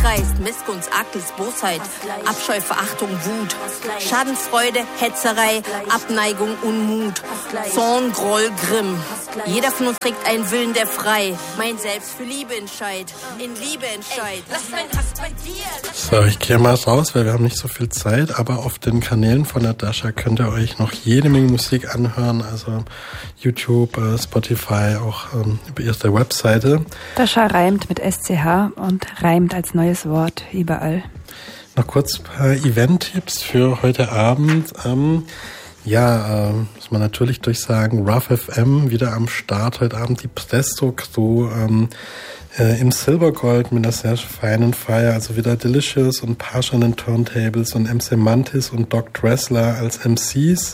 dreist, Missgunst, Arglist, Bosheit, Abscheu, Verachtung, Wut, Schadenfreude, Hetzerei, Abneigung, Unmut, Zorn, Groll, Grimm. Jeder von uns trägt einen Willen, der frei, mein Selbst für Liebe entscheidet, in Liebe entscheidet. Lass mein Hass bei dir. So, ich gehe mal raus, weil wir haben nicht so viel Zeit, aber auf den Kanälen von Natascha könnt ihr euch noch jede Menge Musik anhören, also YouTube, Spotify, auch über ihre Webseite. Natascha reimt mit SCH und reimt als neues Wort überall. Noch kurz ein paar Event-Tipps für heute Abend. Muss man natürlich durchsagen, Rough FM wieder am Start heute Abend, die Presto Crew im Silbergold mit einer sehr feinen Feier, also wieder Delicious und Pascha an den Turntables und MC Mantis und Doc Dressler als MCs.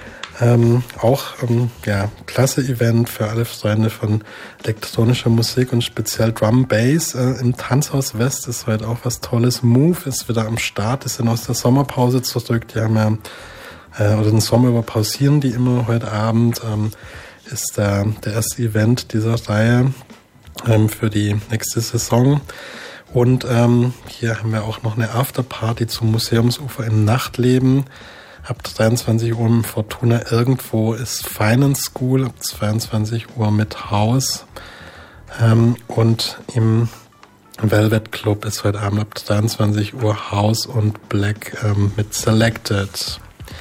Klasse Event für alle Freunde von elektronischer Musik und speziell Drum Bass. Im Tanzhaus West ist heute auch was Tolles. Move ist wieder am Start, ist ja aus der Sommerpause zurück. Die haben ja den Sommer über pausieren die immer heute Abend. Ist der erste Event dieser Reihe für die nächste Saison. Und hier haben wir auch noch eine Afterparty zum Museumsufer im Nachtleben. Ab 23 Uhr im Fortuna irgendwo ist Finance School, ab 22 Uhr mit Haus. Und im Velvet Club ist heute Abend ab 23 Uhr House und Black mit Selected.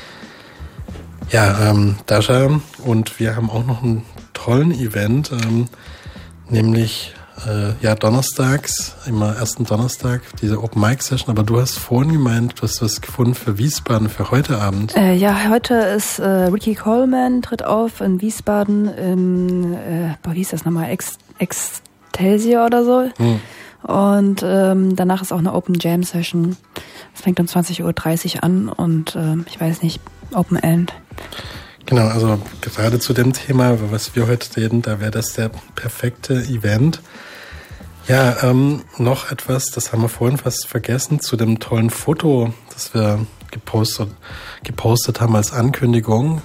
Ja, Dasha und wir haben auch noch einen tollen Event, nämlich donnerstags, immer ersten Donnerstag, diese Open Mic Session, aber du hast vorhin gemeint, du hast was gefunden für Wiesbaden, für heute Abend. Heute ist Ricky Coleman tritt auf in Wiesbaden wie hieß das nochmal, Excelsior oder so. Und danach ist auch eine Open Jam Session. Das fängt um 20.30 Uhr an und ich weiß nicht, Open End. Genau, also gerade zu dem Thema, über was wir heute reden, da wäre das der perfekte Event. Ja, noch etwas, das haben wir vorhin fast vergessen, zu dem tollen Foto, das wir gepostet haben als Ankündigung.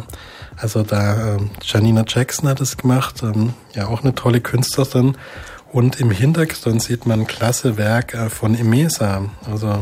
Janina Jackson hat es gemacht, auch eine tolle Künstlerin. Und im Hintergrund sieht man ein klasse Werk von Emesa, also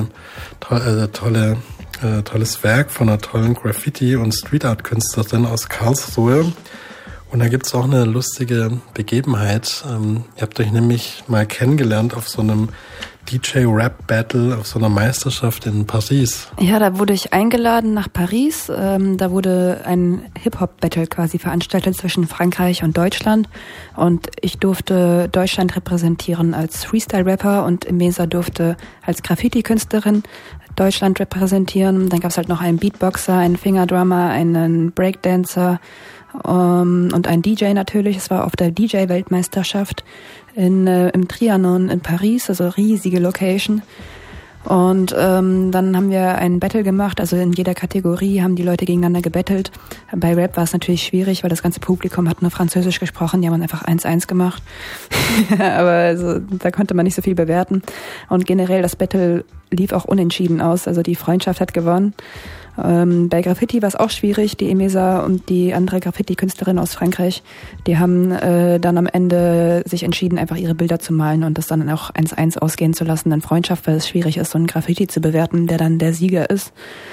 tolles Werk von einer tollen Graffiti- und Street-Art-Künstlerin aus Karlsruhe. Und da gibt's auch eine lustige Begebenheit. Ihr habt euch nämlich mal kennengelernt auf so einem DJ-Rap-Battle, auf so einer Meisterschaft in Paris. Ja, da wurde ich eingeladen nach Paris. Da wurde ein Hip-Hop-Battle quasi veranstaltet zwischen Frankreich und Deutschland. Und ich durfte Deutschland repräsentieren als Freestyle-Rapper und Emesa durfte als Graffiti-Künstlerin Deutschland repräsentieren. Dann gab's halt noch einen Beatboxer, einen Fingerdrummer, einen Breakdancer und einen DJ natürlich. Es war auf der DJ-Weltmeisterschaft im Trianon in Paris, also riesige Location. Und dann haben wir ein Battle gemacht, also in jeder Kategorie haben die Leute gegeneinander gebettelt. Bei Rap war es natürlich schwierig, weil das ganze Publikum hat nur Französisch gesprochen, die haben einfach 1-1 gemacht. Aber also, da konnte man nicht so viel bewerten. Und generell, das Battle lief auch unentschieden aus, also die Freundschaft hat gewonnen. Bei Graffiti war es auch schwierig. Die Emesa und die andere Graffiti-Künstlerin aus Frankreich, die haben dann am Ende sich entschieden, einfach ihre Bilder zu malen und das dann auch 1-1 ausgehen zu lassen. In Freundschaft, weil es schwierig ist, so ein Graffiti zu bewerten, der dann der Sieger ist.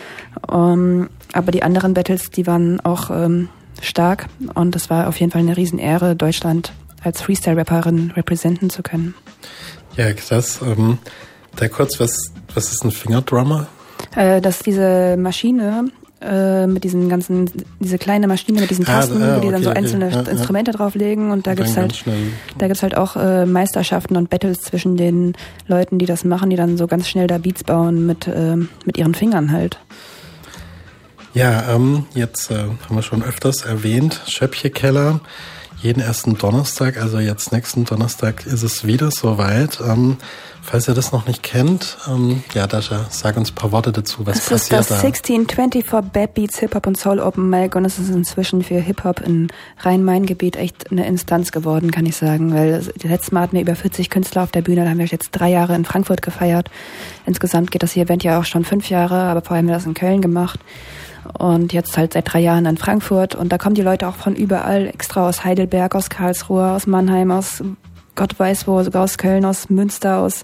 Aber die anderen Battles, die waren auch stark und es war auf jeden Fall eine Riesenehre, Deutschland als Freestyle-Rapperin repräsentieren zu können. Ja, krass. Da kurz, was ist ein Fingerdrummer? Dass diese Maschine mit diesen ganzen, diese kleine Maschine mit diesen Tasten, wo die dann so einzelne Instrumente drauflegen und da gibt's halt auch Meisterschaften und Battles zwischen den Leuten, die das machen, die dann so ganz schnell da Beats bauen mit ihren Fingern halt. Ja, jetzt haben wir schon öfters erwähnt, Schöppche-Keller. Jeden ersten Donnerstag, also jetzt nächsten Donnerstag ist es wieder soweit. Falls ihr das noch nicht kennt, Dasha, sag uns ein paar Worte dazu, was passiert da? Es ist das 1624 Bad Beats Hip-Hop und Soul Open Mic und es ist inzwischen für Hip-Hop in Rhein-Main-Gebiet echt eine Instanz geworden, kann ich sagen, weil das letzte Mal hatten wir über 40 Künstler auf der Bühne, da haben wir jetzt 3 Jahre in Frankfurt gefeiert. Insgesamt geht das Event ja auch schon 5 Jahre, aber vorher haben wir das in Köln gemacht. Und jetzt halt seit 3 Jahren in Frankfurt. Und da kommen die Leute auch von überall, extra aus Heidelberg, aus Karlsruhe, aus Mannheim, aus Gott weiß wo, sogar aus Köln, aus Münster, aus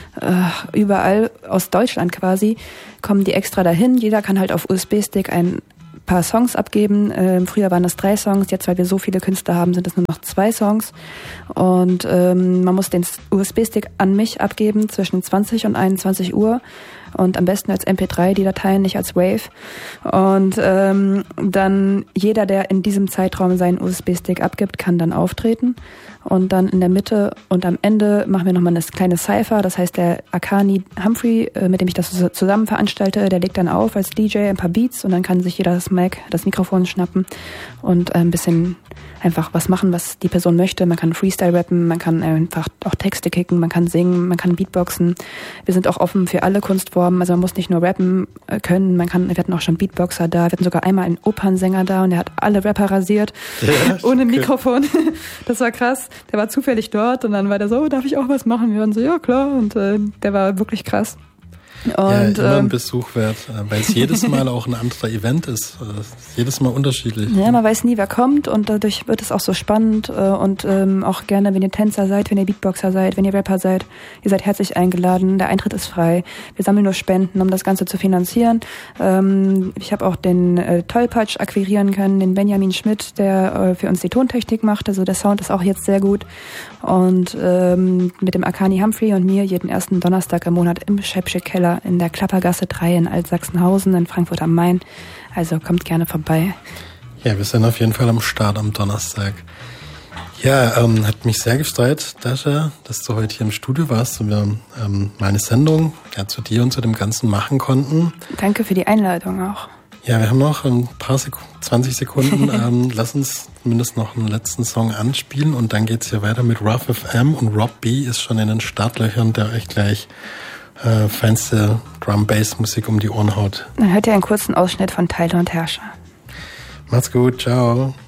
überall, aus Deutschland quasi, kommen die extra dahin. Jeder kann halt auf USB-Stick ein paar Songs abgeben. Früher waren das 3 Songs, jetzt, weil wir so viele Künstler haben, sind es nur noch 2 Songs. Und man muss den USB-Stick an mich abgeben zwischen 20 und 21 Uhr. Und am besten als MP3 die Dateien, nicht als Wave. Und dann jeder, der in diesem Zeitraum seinen USB-Stick abgibt, kann dann auftreten. Und dann in der Mitte und am Ende machen wir nochmal eine kleine Cypher. Das heißt, der Akani Humphrey, mit dem ich das zusammen veranstalte, der legt dann auf als DJ ein paar Beats und dann kann sich jeder das Mikrofon schnappen und ein bisschen einfach was machen, was die Person möchte. Man kann Freestyle rappen, man kann einfach auch Texte kicken, man kann singen, man kann Beatboxen. Wir sind auch offen für alle Kunstformen. Also man muss nicht nur rappen können, wir hatten auch schon Beatboxer da, wir hatten sogar einmal einen Opernsänger da und der hat alle Rapper rasiert, ohne Mikrofon. Das war krass. Der war zufällig dort und dann war der so, darf ich auch was machen? Wir waren so, ja klar. Und der war wirklich krass. Und, immer ein Besuch wert, weil es jedes Mal auch ein anderer Event ist. Jedes Mal unterschiedlich. Ja, man weiß nie, wer kommt und dadurch wird es auch so spannend und auch gerne, wenn ihr Tänzer seid, wenn ihr Beatboxer seid, wenn ihr Rapper seid, ihr seid herzlich eingeladen. Der Eintritt ist frei. Wir sammeln nur Spenden, um das Ganze zu finanzieren. Ich habe auch den Tollpatsch akquirieren können, den Benjamin Schmidt, der für uns die Tontechnik macht. Also der Sound ist auch jetzt sehr gut. Und mit dem Akani Humphrey und mir jeden ersten Donnerstag im Monat im Schäppsche Keller in der Klappergasse 3 in Altsachsenhausen in Frankfurt am Main. Also kommt gerne vorbei. Ja, wir sind auf jeden Fall am Start am Donnerstag. Ja, hat mich sehr gefreut, Dasha, dass du heute hier im Studio warst und wir mal eine Sendung zu dir und zu dem Ganzen machen konnten. Danke für die Einladung auch. Ja, wir haben noch ein paar 20 Sekunden. Lass uns zumindest noch einen letzten Song anspielen und dann geht's hier weiter mit Rough FM und Rob B ist schon in den Startlöchern, der euch gleich feinste Drum-Bass-Musik um die Ohren haut. Dann hört ihr einen kurzen Ausschnitt von Tyler und Herrscher. Macht's gut, ciao.